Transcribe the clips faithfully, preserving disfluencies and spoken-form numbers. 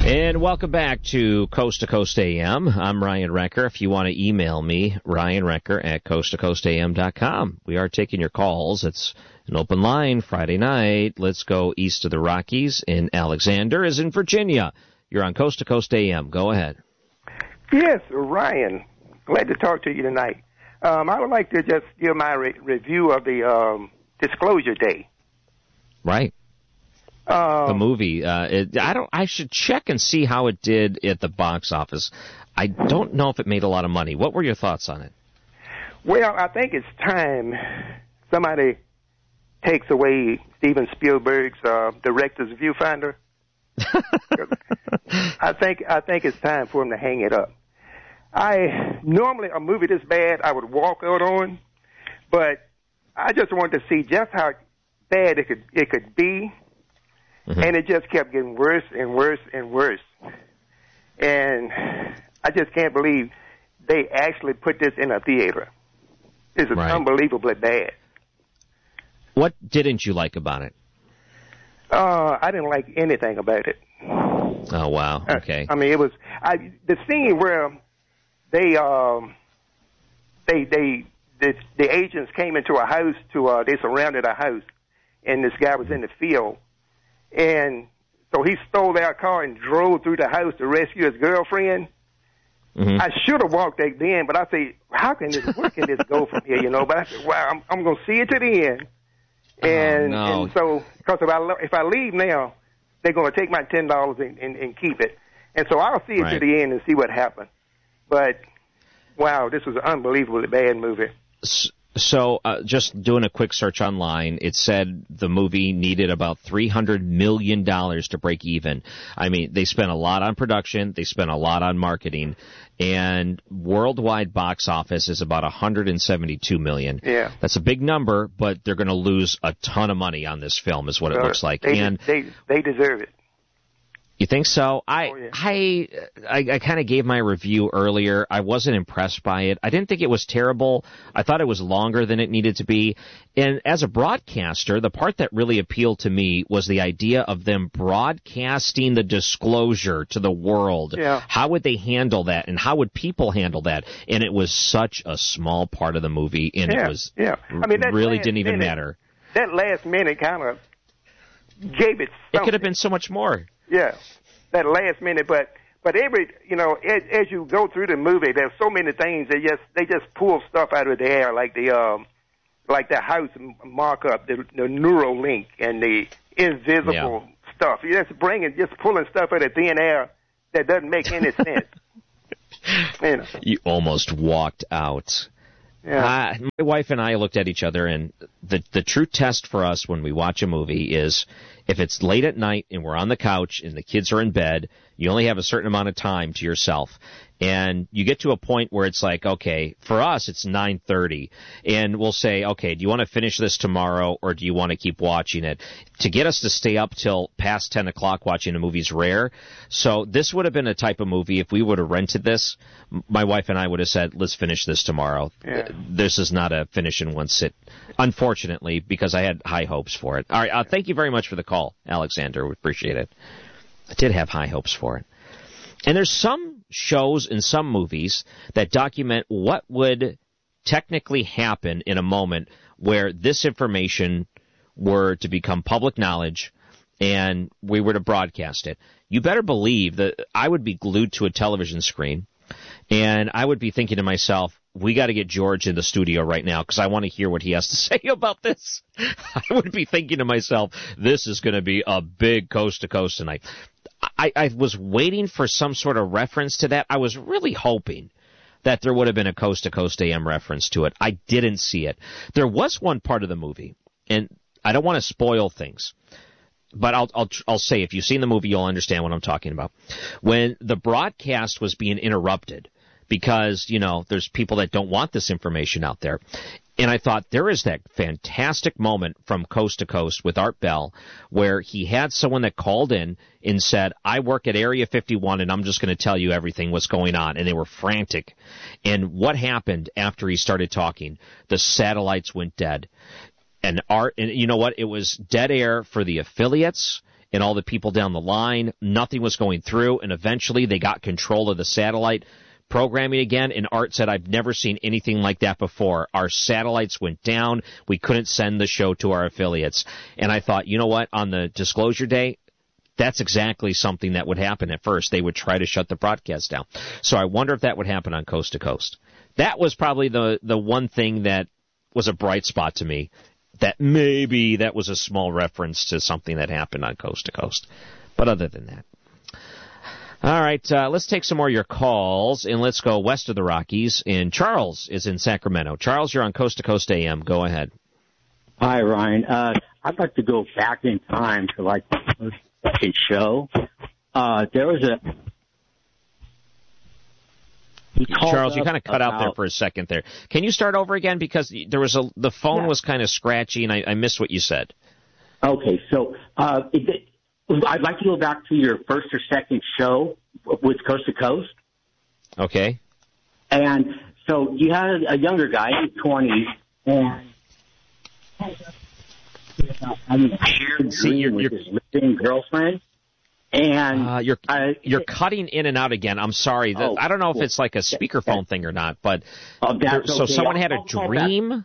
And welcome back to Coast to Coast A M. I'm Ryan Recker. If you want to email me, Ryan Recker at coast to coast a m dot com. We are taking your calls. It's an open line Friday night. Let's go east of the Rockies. And Alexander is in Virginia. You're on Coast to Coast A M. Go ahead. Yes, Ryan. Glad to talk to you tonight. Um, I would like to just give my re- review of the um, Disclosure Day. Right. Um, the movie. Uh, it, I don't. I should check and see how it did at the box office. I don't know if it made a lot of money. What were your thoughts on it? Well, I think it's time somebody takes away Steven Spielberg's uh, director's viewfinder. I think I think it's time for him to hang it up. I normally a movie this bad I would walk out on, but I just wanted to see just how bad it could it could be. Mm-hmm. And it just kept getting worse and worse and worse. And I just can't believe they actually put this in a theater. This is right. Unbelievably bad. What didn't you like about it? Uh, I didn't like anything about it. Oh, wow. Okay. I, I mean, it was I, the scene where they, um, they, they, the, the agents came into a house to, uh, they surrounded a house, and this guy was in the field. And so he stole their car and drove through the house to rescue his girlfriend. Mm-hmm. I should have walked that then, but I say, how can this, where can this go from here, you know? But I said, wow, I'm, I'm going to see it to the end. And, oh, no. and so, because if I, if I leave now, they're going to take my ten dollars and, and, and keep it. And so I'll see it right. to the end and see what happens. But, wow, this was an unbelievably bad movie. So, uh, just doing a quick search online, it said the movie needed about three hundred million dollars to break even. I mean, they spent a lot on production, they spent a lot on marketing, and worldwide box office is about one hundred seventy-two million dollars. Yeah. That's a big number, but they're going to lose a ton of money on this film, is what it uh, looks like. They, and they, they deserve it. You think so? I oh, yeah. I I, I kind of gave my review earlier. I wasn't impressed by it. I didn't think it was terrible. I thought it was longer than it needed to be. And as a broadcaster, the part that really appealed to me was the idea of them broadcasting the disclosure to the world. Yeah. How would they handle that, and how would people handle that? And it was such a small part of the movie, and yeah. it was yeah. I mean, that really last didn't even minute, matter. That last minute kind of gave it something. It could have been so much more. Yeah, that last minute, but but every you know as, as you go through the movie, there's so many things that just they just pull stuff out of the air, like the um like the house markup, the, the Neuralink, and the invisible yeah. stuff. You just bringing just pulling stuff out of thin air that doesn't make any sense. You know. You almost walked out. Yeah. Uh, my wife and I looked at each other, and the the true test for us when we watch a movie is if it's late at night and we're on the couch and the kids are in bed, you only have a certain amount of time to yourself. And you get to a point where it's like, okay, for us it's nine thirty, and we'll say, okay, do you want to finish this tomorrow or do you want to keep watching it? To get us to stay up till past ten o'clock watching a movie is rare. So this would have been a type of movie, if we would have rented this, my wife and I would have said, let's finish this tomorrow. Yeah. This is not a finish in one sit, unfortunately, because I had high hopes for it. All right, uh, thank you very much for the call, Alexander. We appreciate it. I did have high hopes for it. And there's some shows and some movies that document what would technically happen in a moment where this information were to become public knowledge and we were to broadcast it. You better believe that I would be glued to a television screen and I would be thinking to myself, we got to get George in the studio right now because I want to hear what he has to say about this. I would be thinking to myself, this is going to be a big coast to coast tonight. I, I was waiting for some sort of reference to that. I was really hoping that there would have been a Coast to Coast A M reference to it. I didn't see it. There was one part of the movie, and I don't want to spoil things, but I'll, I'll, I'll say if you've seen the movie, you'll understand what I'm talking about. When the broadcast was being interrupted, because, you know, there's people that don't want this information out there. And I thought there is that fantastic moment from Coast to Coast with Art Bell where he had someone that called in and said, I work at Area fifty-one and I'm just going to tell you everything what's going on. And they were frantic. And what happened after he started talking? The satellites went dead. And Art, and you know what? It was dead air for the affiliates. and all the people down the line. Nothing was going through, and eventually they got control of the satellite programming again, and Art said, I've never seen anything like that before. Our satellites went down. We couldn't send the show to our affiliates. And I thought, you know what, on the disclosure day, that's exactly something that would happen at first. They would try to shut the broadcast down. So I wonder if that would happen on Coast to Coast. That was probably the, the one thing that was a bright spot to me, that maybe that was a small reference to something that happened on Coast to Coast. But other than that. All right, uh, let's take some more of your calls, and let's go west of the Rockies. And Charles is in Sacramento. Charles, you're on Coast to Coast A M. Go ahead. Hi, Ryan. Uh, I'd like to go back in time to, like, the first second show. Uh, there was a... Charles, you kind of cut about, out there for a second there. Can you start over again? Because there was a the phone yeah. was kind of scratchy, and I, I missed what you said. Okay, so uh, it, it, I'd like to go back to your first or second show with Coast to Coast. Okay. And so you had a, a younger guy in his twenties, and I mean, shared See, dream you're, with you're, his living girlfriend. And uh, you're uh, you're cutting in and out again. I'm sorry. The, oh, I don't know if cool. it's like a speakerphone yeah. thing or not, but oh, there, okay. so someone I'll, had a I'll dream.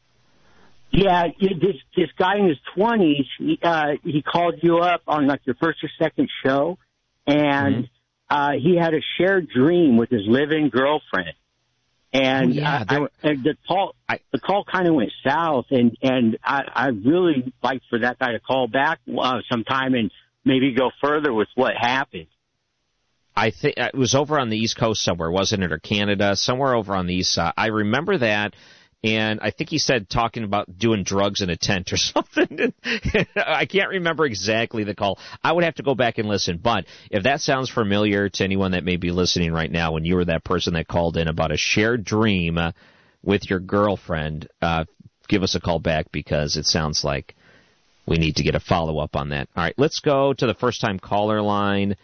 Yeah, this this guy in his twenties, he, uh, he called you up on like your first or second show, and mm-hmm. uh, he had a shared dream with his living girlfriend. And, oh, yeah, I, were, I, and the call I, the call kind of went south, and and I, I really like for that guy to call back uh, sometime and maybe go further with what happened. I think it was over on the East Coast somewhere, wasn't it, or Canada, somewhere over on the East side. I remember that. And I think he said talking about doing drugs in a tent or something. I can't remember exactly the call. I would have to go back and listen. But if that sounds familiar to anyone that may be listening right now, when you were that person that called in about a shared dream with your girlfriend, uh, give us a call back because it sounds like we need to get a follow-up on that. All right, let's go to the first-time caller line.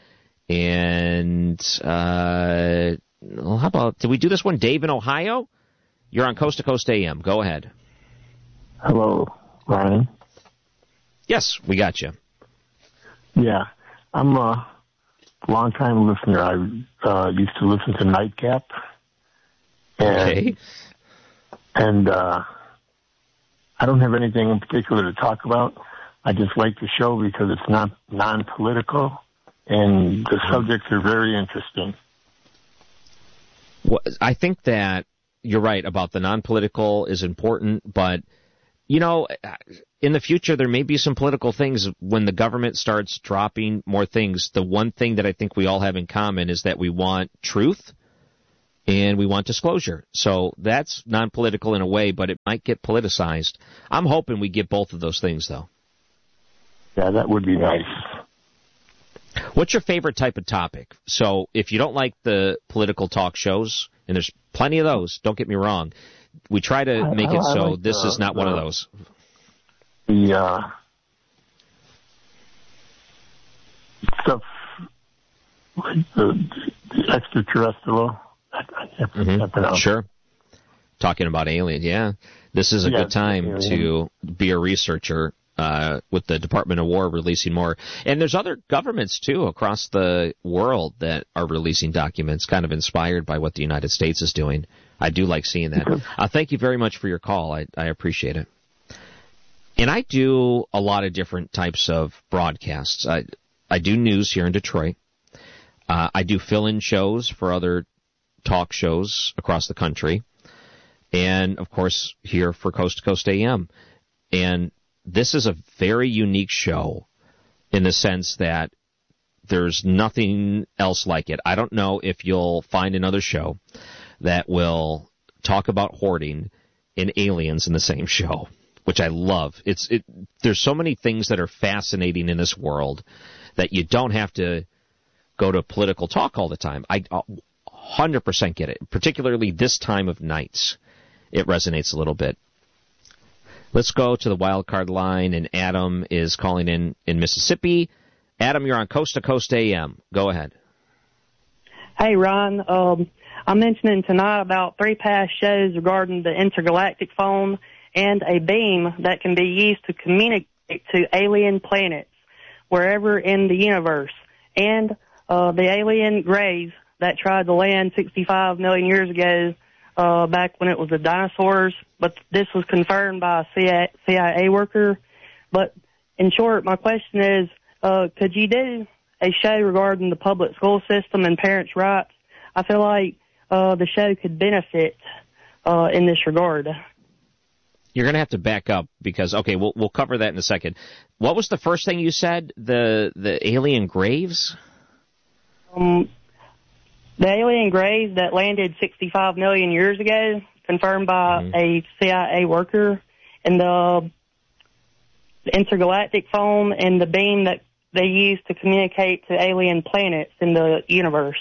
And uh, well, how about, did we do this one? Dave in Ohio? You're on Coast to Coast A M. Go ahead. Hello, Ryan. Yes, we got you. Yeah, I'm a long-time listener. I uh, used to listen to Nightcap. And, okay. And uh, I don't have anything in particular to talk about. I just like the show because it's not non-political, and the subjects are very interesting. Well, I think that you're right about the non-political is important, but, you know, in the future there may be some political things when the government starts dropping more things. The one thing that I think we all have in common is that we want truth and we want disclosure. So that's non-political in a way, but it might get politicized. I'm hoping we get both of those things, though. Yeah, that would be nice. What's your favorite type of topic? So if you don't like the political talk shows, and there's plenty of those, don't get me wrong, we try to make I, it I so like this the, is not the, one of those. The uh, stuff, like the, the extraterrestrial, I, I can't, mm-hmm. can't pronounce. Sure. Talking about aliens, yeah. This is a yeah, good time to be a researcher. Uh, with the Department of War releasing more. And there's other governments, too, across the world that are releasing documents kind of inspired by what the United States is doing. I do like seeing that. Uh, thank you very much for your call. I, I appreciate it. And I do a lot of different types of broadcasts. I, I do news here in Detroit. Uh, I do fill-in shows for other talk shows across the country. And, of course, here for Coast to Coast A M. And this is a very unique show in the sense that there's nothing else like it. I don't know if you'll find another show that will talk about hoarding and aliens in the same show, which I love. It's it. There's so many things that are fascinating in this world that you don't have to go to political talk all the time. I one hundred percent get it, particularly this time of nights. It resonates a little bit. Let's go to the wild card line, and Adam is calling in in Mississippi. Adam, you're on Coast to Coast A M. Go ahead. Hey, Ron. Um, I'm mentioning tonight about three past shows regarding the intergalactic phone and a beam that can be used to communicate to alien planets. wherever in the universe. And uh, the alien graves that tried to land sixty-five million years ago, uh, back when it was the dinosaurs, but this was confirmed by a C I A worker. But in short, my question is, uh, could you do a show regarding the public school system and parents' rights? I feel like uh, the show could benefit uh, in this regard. You're going to have to back up because, okay, we'll we'll cover that in a second. What was the first thing you said? The the alien graves? Um, the alien graves that landed sixty-five million years ago, confirmed by mm-hmm. a C I A worker, and the, the intergalactic phone and the beam that they use to communicate to alien planets in the universe.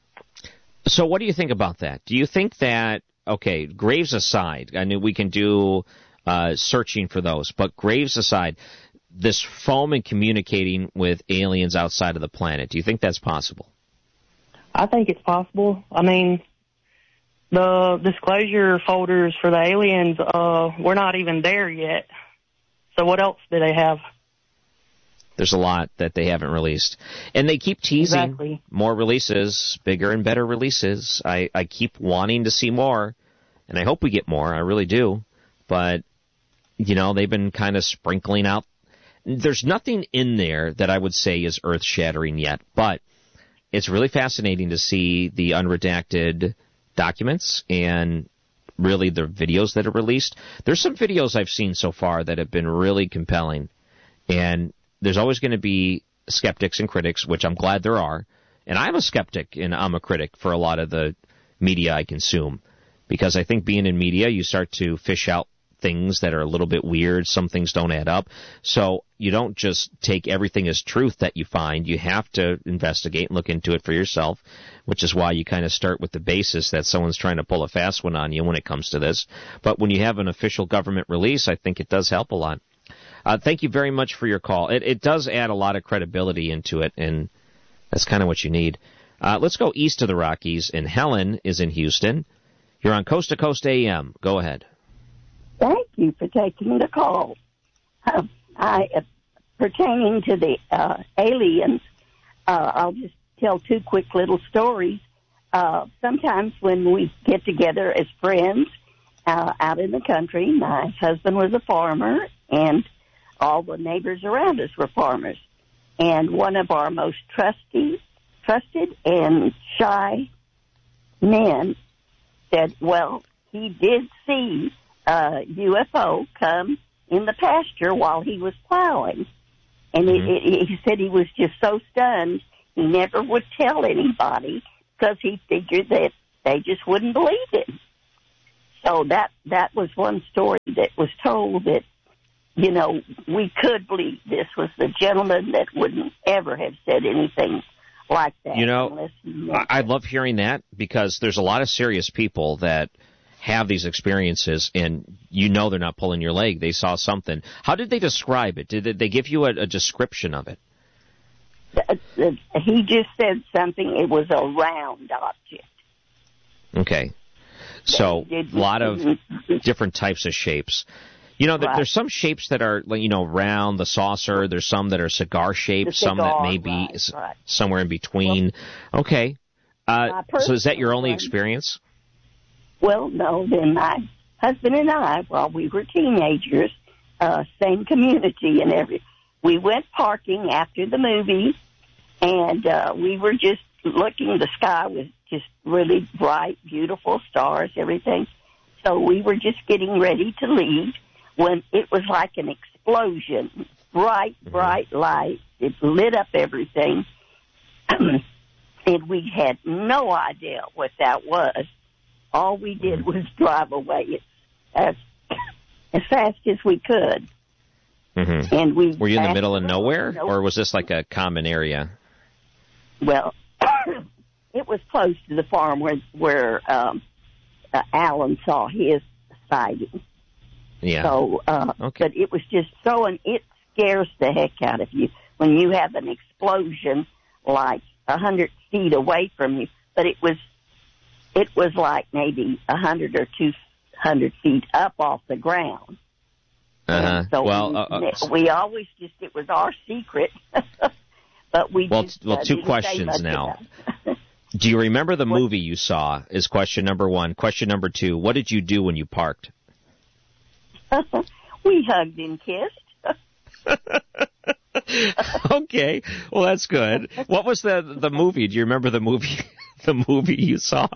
So what do you think about that? Do you think that, okay, graves aside, I mean, we can do uh, searching for those, but graves aside, this foam and communicating with aliens outside of the planet, do you think that's possible? I think it's possible. I mean, the disclosure folders for the aliens, uh, we're not even there yet. So what else do they have? There's a lot that they haven't released. And they keep teasing exactly. more releases, bigger and better releases. I, I keep wanting to see more, and I hope we get more. I really do. But, you know, they've been kind of sprinkling out. There's nothing in there that I would say is earth-shattering yet, but it's really fascinating to see the unredacted documents and really the videos that are released. There's some videos I've seen so far that have been really compelling, and there's always going to be skeptics and critics, which I'm glad there are. And I'm a skeptic and I'm a critic for a lot of the media I consume, because I think being in media, you start to fish out things that are a little bit weird. Some things don't add up. So you don't just take everything as truth that you find. You have to investigate and look into it for yourself, which is why you kind of start with the basis that someone's trying to pull a fast one on you when it comes to this. But when you have an official government release, I think it does help a lot. Uh, thank you very much for your call. It, it does add a lot of credibility into it, and that's kind of what you need. Uh, let's go east of the Rockies, and Helen is in Houston. You're on Coast to Coast A M. Go ahead. Thank you for taking the call. Uh, I, uh, pertaining to the uh, aliens, uh, I'll just tell two quick little stories. Uh, sometimes when we get together as friends uh, out in the country, my husband was a farmer, and all the neighbors around us were farmers. And one of our most trusty, trusted and shy men said, well, he did see a U F O come in the pasture while he was plowing. And mm-hmm. it, it, he said he was just so stunned he never would tell anybody because he figured that they just wouldn't believe him. So that, that was one story that was told that, you know, we could believe this was the gentleman that wouldn't ever have said anything like that. You know, I love hearing that because there's a lot of serious people that have these experiences, and you know they're not pulling your leg. They saw something. How did they describe it? Did they give you a, a description of it? He just said something. It was a round object. Okay. So a lot of different types of shapes. You know, right. There's some shapes that are, you know, round, the saucer. There's some that are cigar-shaped, some that may be right, right. somewhere in between. Well, okay. Uh, so is that your only experience? Well, no. Then my husband and I, while we were teenagers, uh, same community and every, we went parking after the movie, and uh, we were just looking. The sky was just really bright, beautiful stars, everything. So we were just getting ready to leave when it was like an explosion, bright, bright light. It lit up everything, and we had no idea what that was. All we did was drive away as as fast as we could. Mm-hmm. And we were you in the middle of nowhere, nowhere, or was this like a common area? Well, it was close to the farm where where um, uh, Alan saw his sighting. Yeah. So, uh, okay. But it was just so, and it scares the heck out of you when you have an explosion like a hundred feet away from you. But it was, it was like maybe a hundred or two hundred feet up off the ground. Uh-huh. So well, we, uh, uh, we always just, it was our secret. But we well, just, well, uh, two didn't say questions much now. about it. Do you remember the movie you saw? Is question number one. Question number two, what did you do when you parked? We hugged and kissed. Okay, well that's good. What was the the movie? Do you remember the movie? The movie you saw?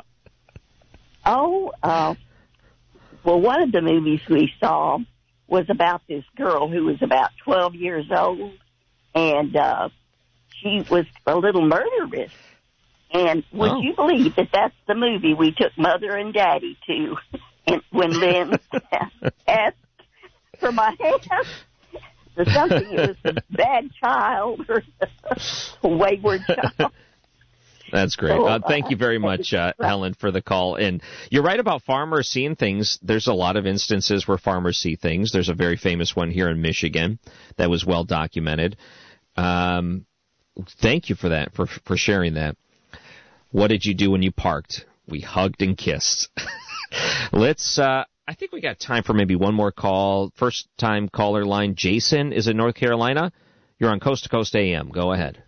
Oh, uh, well, one of the movies we saw was about this girl who was about twelve years old, and uh, she was a little murderess. And would Oh. you believe that that's the movie we took Mother and Daddy to, and when Lynn asked for my hand? Or something, it was a bad child or a wayward child. That's great. So, Uh, thank you very uh, much, uh, Helen, for the call. And you're right about farmers seeing things. There's a lot of instances where farmers see things. There's a very famous one here in Michigan that was well documented. Um, thank you for that, for for sharing that. What did you do when you parked? We hugged and kissed. Let's, uh, I think we got time for maybe one more call. First time caller line. Jason is in North Carolina. You're on Coast to Coast A M. Go ahead.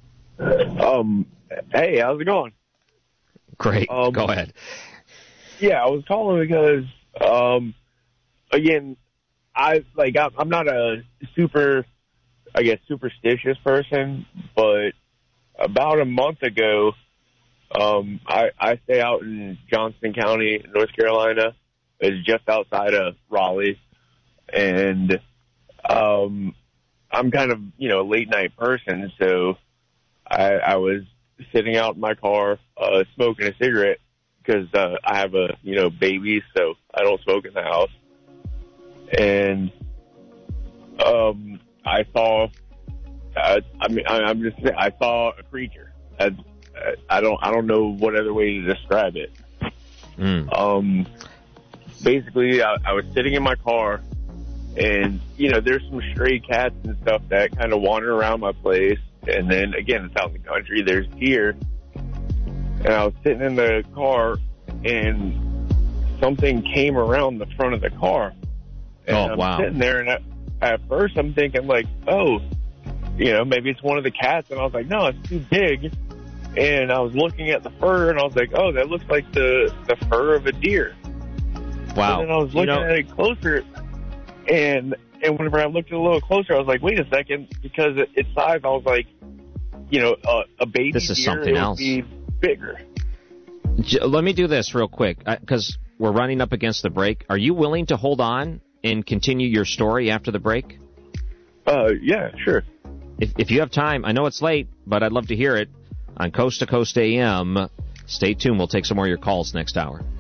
Um, hey, how's it going? Great. Um, Go ahead. Yeah, I was calling because, um, again, I like I'm I'm not a super, I guess, superstitious person, but about a month ago, um, I I stay out in Johnston County, North Carolina. It's just outside of Raleigh, and um, I'm kind of you know a late night person, so I, I was sitting out in my car uh, smoking a cigarette because uh, I have a you know baby, so I don't smoke in the house, and um, I saw. Uh, I mean, I, I'm just I saw a creature. I, I don't I don't know what other way to describe it. Mm. Um. Basically, I, I was sitting in my car, and, you know, there's some stray cats and stuff that kind of wander around my place. And then, again, it's out in the country. There's deer. And I was sitting in the car, and something came around the front of the car. And Oh, I'm wow. sitting there, and at, at first I'm thinking, like, oh, you know, maybe it's one of the cats. And I was like, no, it's too big. And I was looking at the fur, and I was like, oh, that looks like the, the fur of a deer. Wow. And then I was looking you know, at it closer, and and whenever I looked a little closer, I was like, wait a second, because it, its size, I was like, you know, uh, a baby This is deer, something it would else. be bigger. J- let me do this real quick, because we're running up against the break. Are you willing to hold on and continue your story after the break? Uh, yeah, sure. If, if you have time, I know it's late, but I'd love to hear it on Coast to Coast A M. Stay tuned. We'll take some more of your calls next hour.